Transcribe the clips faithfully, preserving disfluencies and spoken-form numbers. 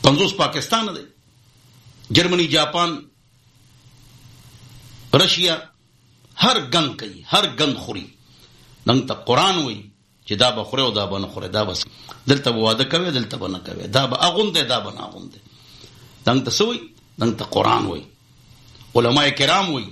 پنځوس پاکستان دی، جرمنی، جاپان، رشیا، هر ګند کوي، هر ګند خوري. دنګ ته قرآن وایي چې دا به خوره او دا به نه خوره، دا بس دلته به واده کوي، دلته به نه کوي، دا به اغونده، دا به نه اغونده. دنګ ته څه وایي؟ دنګ ته قرآن وایي. علماء کرام وایي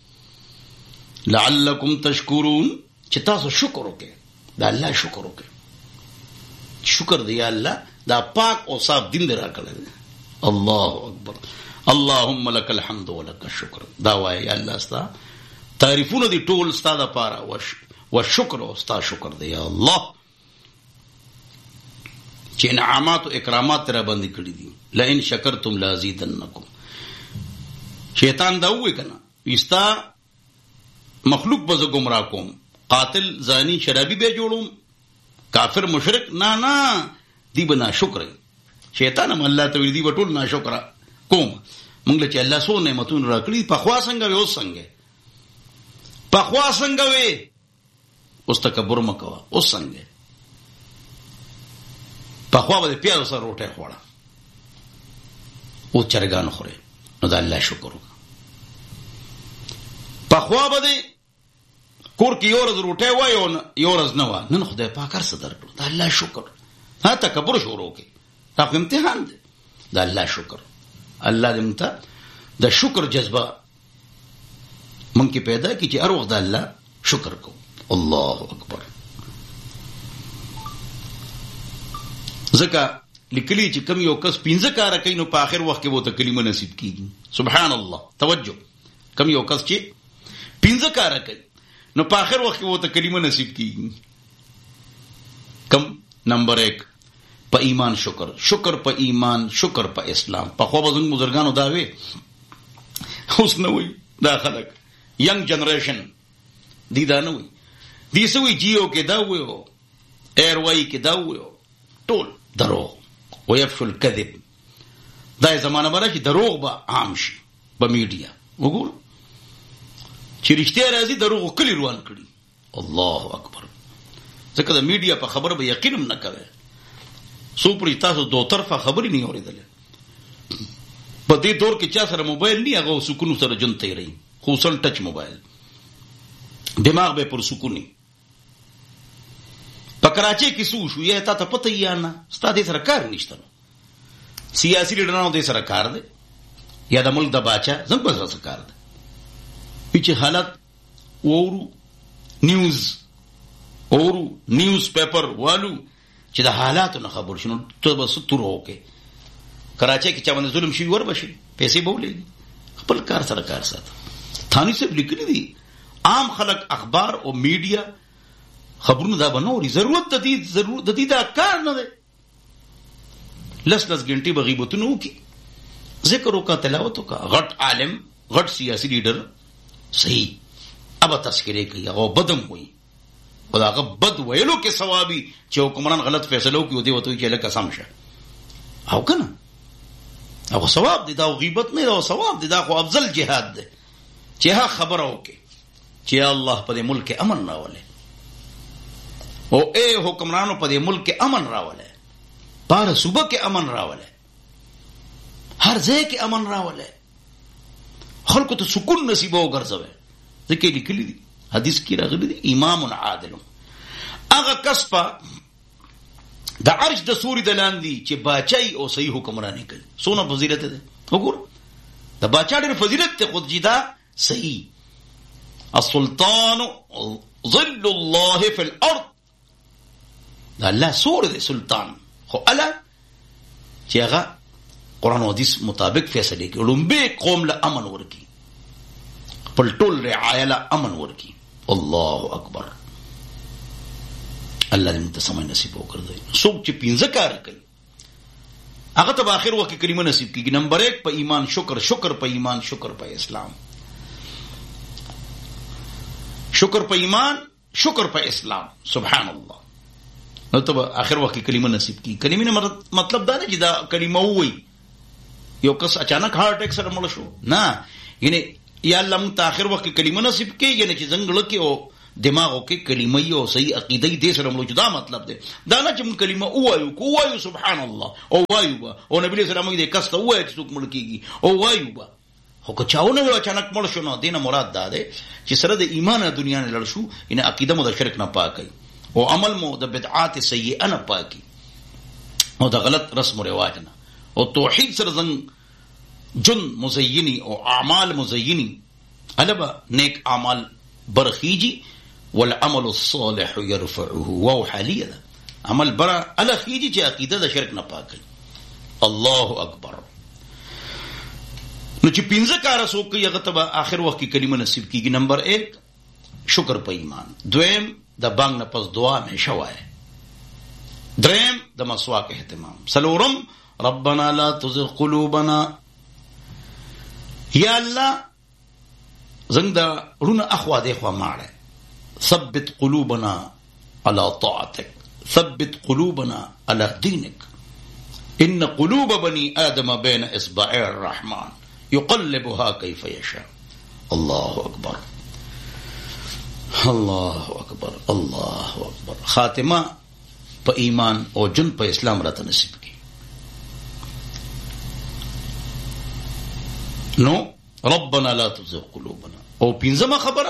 لعلکم تشکرون، چې تاسو شکر وکړئ، دا الله شکر وکړئ. شکر دی یا الله دا پاک او صاف دین دې راکړی. الله اکبر، اللهم لك الحمد ولك الشکر. دا وایي یا الله ستا تعریفونه دي ټول ستا د پاره، وش والشکر او ستا شکر دی یا الله چې انعامات او اکرامات را باندې کړی دي. لئن شکرتم لازیدنکم. شیطان دا وایي کنه استا مخلوق به زه گمراه کوم، قاتل، زانی، شرابی به جوړوم، کافر، مشرک، نه نه دی به ناشکر. شیطان هم الله ته ویل دی به ټول ناشکر کوم. موږ له چې الله څو نعمتونه راکړي، پخوا څنګه وي اوس څنګه، پخوا څنګه وي اوس تکبر مه کوه، اوس څنګه. پخوا به د پیازو سره روټۍ خوړه، اوس چرګان خورې، نو د الله شکر وکړه. پخوا به د کور کې یو ورځ روټۍ وای او یو ورځ نه وه، نن خدای پاک هر څه درکړو، د الله شکر. ها تکبر شروع کړي، دا خو امتحان دی. د الله شکر، الله دې موږ ته د شکر جذبه موږ کې پیدا کړي چې هر وخت د الله شکر کوو. الله اکبر. ځکه لیکلي چې کم یو کس پنځه کاره کوي نو په آخر وخت کې وته کلمه نصیب کیږي. سبحان الله. توجه، کم یو کس چې پنځه کاره کوي نو په آخر وخت کې وته کلمه نصیب کیږي. کم نمبر ایک په ایمان شکر، شکر په ایمان، شکر په اسلام. په خو به زموږ بزرګانو دا وي، اوس نه وي دا خلک ینګ جنریشن دی دا نه وي، دی څه وي جیو کې دا وي، ایر وائی کې دا وي، ټول دروغ. ويفشو الكذب. دا زمانه به راشي دروغ به عام شي په میډیا. وګور چې رښتیا راځي دروغ کلی روان کړي. الله اکبر. ځکه د میډیا په خبره به یقین هم نه کوي. سو پرې تاسو دو طرفه خبرې نه اورېدلې. په دې دور کې چا سره موبایل نه، هغه سکون سره جون تیری، خصوصا ټچ موبایل، دماغ به پر سکونی. په کراچۍ کې سو شو یا تا ته پته یا نه، ستا دې سره کار نشته. سیاسي لیډرانو دې سره کار دی یا د ملک د باچا زموږ سره کار دی. چې حالت وورو نیوز اورو نیوز پیپر والو چې د حالاتو نه خبر شنو ته بس تور هوکې. کراچۍ کې چا باندې ظلم شي ور بشي، پیسې بولېږي، خپل کار سره کار ساته. ثاني صاحب لیکلي دي عام خلک اخبار او میډیا خبرونه دا بنوري، ضرورت د دې ضرورت د دې دا کار نه دی. لس لس غنټې به غیبتونه وکړي، ذکر وکړه، تلاوت وکړه. غټ عالم، غټ سیاسي لیډر صحیح اب تذکرې کوي، هغه بدم وایي، او هغه بد ویلو کې ثوابي چې حکمران غلط فیصله وکړي او دی وته چې لکه سم شه او کنه او ثواب دی. دا غیبت نه، دا ثواب دی. دا خو افضل جهاد دی چې ها خبره وکړي چې الله په دې ملک امن راولي، او اے حکمرانو په دې ملک امن راولي، پاره صوبه کې امن راولي، هر ځای کې امن راولي، خلکو ته سکون نصیب وګرځوي. ځکه لیکلي دي حدیث کې راغلي دي امام عادل هغه کس په د عرش د سوري د لاندې چې باچای او صحیح حکمرانی کوي. څونه فضیلت ده وګور، د باچا ډېر فضیلت ته خود جدا صحیح. السلطان ظل الله في الارض. دا الله سور دی سلطان، خو الله چې هغه قرآن و حدیث مطابق فیصله کوي. لومبه قوم له امن ورکی، خپل ټول رعایا له امن ورکی. الله اکبر. الله دې موږ سمای نصیب وکړي. څوک چې پنځه کار کوي هغه ته په اخر وخت کې کلمه نصیب کیږي. نمبر ایک په ایمان شکر، شکر په ایمان، شکر په اسلام. شکر په ایمان، شکر په اسلام. سبحان الله. نو ته په اخر وخت کې کلمه نصیب کیږي. کلمې نه مطلب دا نه چې دا کلمه وایي یو کس اچانک هارت اٹیک سره مړ شو، نه، یعنی یا الله موږ ته اخر وخت کې کلمه نصیب کړي، یعنی چې څنګه لکه او دماغو کې کلمه او صحیح عقیده دې سره موږ دا مطلب دی دا نه چې موږ کلمه وایو کو وایو سبحان الله او وایو با او نبی صلی الله علیه وسلم دې کس ته وایي چې څوک مړ کیږي او وایو با خو که چاونه ولا اچانک مړ شو نو دینه مراد دا دی چې سره د ایمان او دنیا نه لړ شو ان عقیده مو د شرک نه پاکي او عمل مو د بدعات سیئه نه پاکي او د غلط رسم او رواج نه او توحید سره زنګ جن مزینی او اعمال مزینی البا نیک اعمال برخیجی والعمل الصالح يرفعه وهو حاليا عمل برا الاخیجی چې عقیده د شرک نه پاکي الله اکبر. نو چې پنځه کار څوک یې غتبه آخر وخت کې کلمه نصیب کیږي. نمبر ایک شکر په ایمان، دویم د بانګ نه پس دعا همیشه وایي، دریم د مسواک اهتمام، سلورم ربنا لا تزغ قلوبنا، یا الله زنګ دا رونه اخوا دی خوا ماړه، ثبت قلوبنا على طاعتك، ثبت قلوبنا على دينك، ان قلوب بني آدم بين اصبعي الرحمن يقلبها كيف يشاء. الله اکبر الله اکبر الله اکبر. خاتمه په ایمان او جن په اسلام راته نصیب کی. نو ربنا لا تزغ قلوبنا. او پنځمه خبره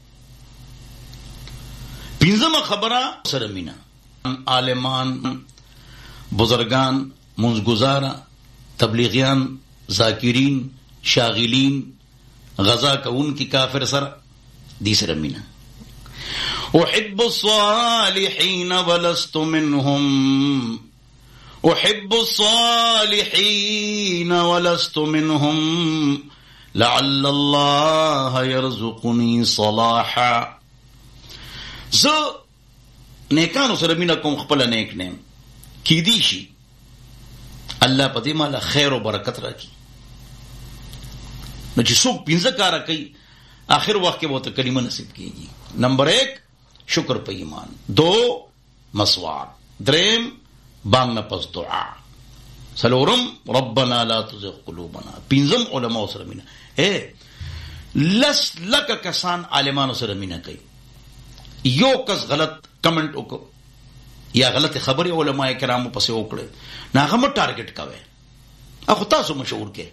پنځمه خبره سره مینا، عالمان، بزرگان، منزگزارا، تبلیغیان، ذاکرین، شاغلین، غزا کون کی کافر سر دی سر مینا. احب الصالحین ولست منهم، احب الصالحین ولست منهم لعل الله يرزقني صلاحا. زه نیکانو سره مینا کوم، خپل نیک نیم کی دی شي الله په دې مال خیر او برکت راکړي. نو چې څوک پنځه کار کوي آخر وخت کې وته کلمه نصیب کیږي. نمبر ایک شکر په ایمان، دو مسواک، دریم بانګ نه پس دعا، سلورم ربنا لا تزغ قلوبنا، پنځم علماء سره مینا. اے لس لک کسان عالمانو سره مینا کوي، یو کس غلط کمنٹ وکړو یا غلط خبرې علماء کرامو پسې وکړي، ناغه مو ټارګټ کوي. اخو تاسو مشهور کې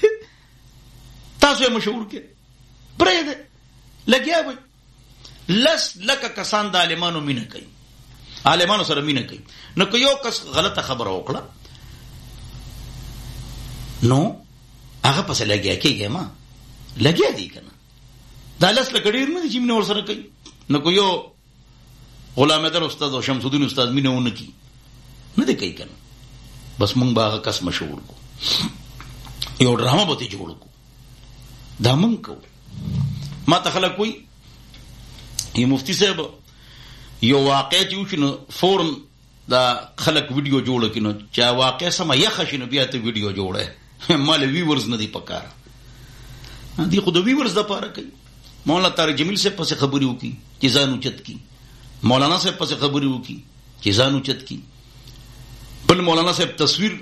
تاسو مشهور کې پرې ده لګیا وي. لس لکه کسان د عالمانو مینه کوي، عالمانو سره مینه کوي. نو که یو کس غلطه خبره وکړه نو هغه پسې لګیا کېږي، ما لګیا دی کنه. دا لس لکه ډېر نه دي چې مینه ورسره کوي. نو که یو غلام در استاد او شمس الدین استاد مینه ونه کی نه دی کوي کنه، بس مونږ باغه کس مشهور کو، یو ډرامه به ته جوړ کو، دا مونږ کو. ما ته خلک کوي یو مفتی صاحب یو واقع چې وشنو فورن دا خلک ویډیو جوړ کینو، چا واقع سم یخ شنو بیا ته ویډیو جوړه مال ویورز نه دی پکار دی، خو د ویورز د پاره کوي. مولانا طارق جمیل صاحب پس خبري وکي چې ځان اوچت کی، مولانا صاحب پس خبري وکي چې ځان اوچت کی، بل مولانا صاحب تصویر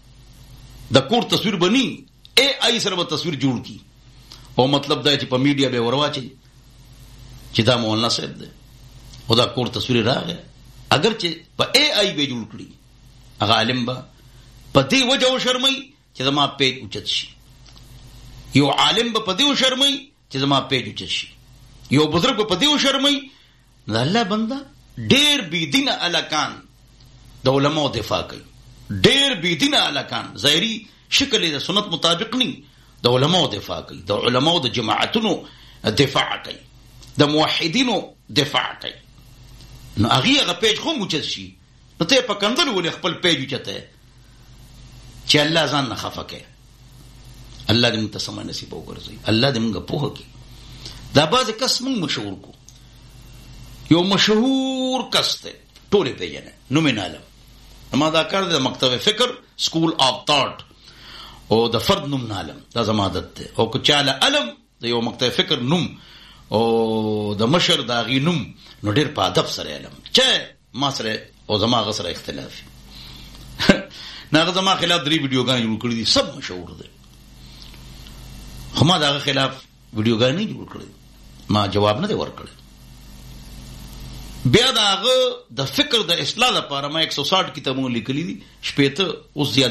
د کور تصویر بنی اے آئی سره به تصویر جوړ کی او مطلب دا چې په میډیا به ورواچي چې دا مولانا صاحب دی او دا کور تصویر راغی. اگر چې په اے آئی به جوړ کړي هغه عالم به په دې وجه و شرمای چې زما پیج اوچت شي، یو عالم به په دې و شرمای چې زما پیج اوچت شي، یو بزرګ به په دې و شرمای. دا الله بنده ډېر بی دینه الکان د علماء دفاع کوي، ډېر بی دینه الکان ظاهري شکل د سنت مطابق ني، د علماء دفاع کوي، د علماء د جماعتونو دفاع کوي، د موحدینو دفاع کوي. نو هغه هغه پیج خو موچت شي، نو ته په کندل ولې خپل پیج اوچته چې الله ځان نه خفه کوي. الله دې موږ ته سم نصیب وګرځي، الله دې موږ په هکې دا باز کس موږ مشهور کو. یو مشهور کس ته ټول پیژنه نومیناله، اما دا کار د مکتب فکر سکول اف تھاٹ او د فرد نوم نالم، دا زما عادت ده. او که چاله علم د یو مکتب فکر نوم او د مشر دا غي نوم نو ډیر په ادب سره علم چې ما سره او زما غ سره اختلاف نه زما خلاف درې ویډیوګان جوړ کړی دي، سب مشهور دي، خو ما دا خلاف ویډیوګان نه جوړ کړی، ما جواب نه دی ورکړی. بیا دا هغه د فکر د اصلاح لپاره ما ایک سو ساٹھ کتابونه لیکلي دي، شپېته اوس زیات